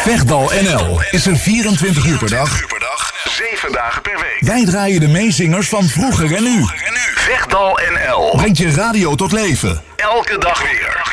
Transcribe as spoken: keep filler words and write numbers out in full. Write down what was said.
Vechtdal N L is er vierentwintig uur per dag, zeven dagen per week. Wij draaien de meezingers van vroeger en nu. Vechtdal N L Brengt je radio tot leven. elke dag weer.